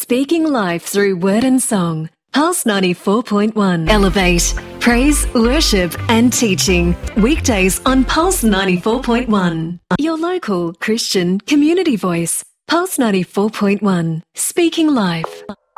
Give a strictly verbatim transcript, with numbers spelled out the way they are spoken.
Speaking life through word and song. Pulse ninety-four point one. Elevate, praise, worship and teaching. Weekdays on Pulse ninety-four point one. Your local Christian community voice. Pulse ninety-four point one. Speaking life.